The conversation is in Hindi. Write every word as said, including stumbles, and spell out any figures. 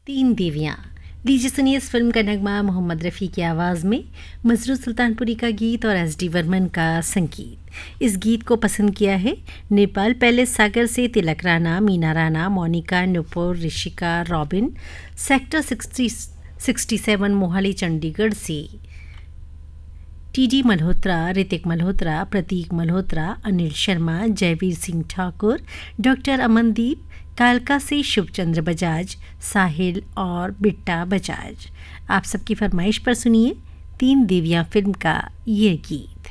तीन देवियाँ। लीजिए सुनिए इस फिल्म का नगमा मोहम्मद रफ़ी की आवाज़ में, मसरूर सुल्तानपुरी का गीत और एस डी वर्मन का संगीत। इस गीत को पसंद किया है नेपाल पैलेस सागर से तिलक Rana, Meena Rana, Monika, Nupur, Rishika, robin, sector sixty sixty seven Mohali Chandigarh से टी डी मल्होत्रा, ऋतिक मल्होत्रा, प्रतीक मल्होत्रा, अनिल शर्मा, जयवीर सिंह ठाकुर, डॉक्टर अमनदीप, कालका से शुभचंद्र बजाज, साहिल और बिट्टा बजाज। आप सबकी फरमाइश पर सुनिए तीन देवियाँ फिल्म का ये गीत।